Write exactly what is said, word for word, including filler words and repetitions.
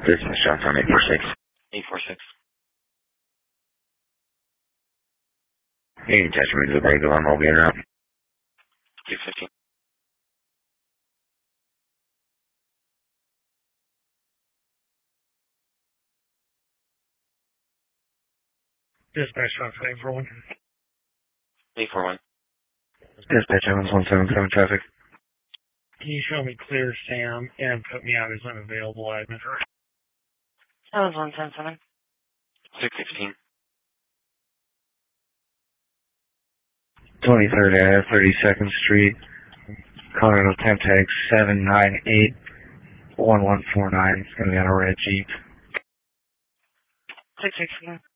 This is shots on eight four six. eight four six. Hey, attachment to the break alarm will be in route. two fifteen. Dispatch shots eight four one. eight four one. Dispatch Evans one seven seven traffic. Can you show me clear Sam and put me out as unavailable admin? That was one seven seven. six sixteen. twenty-third Ave, thirty-second Street. Colorado temp tag seven nine eight one one four nine. It's going to be on a red Jeep. six sixteen.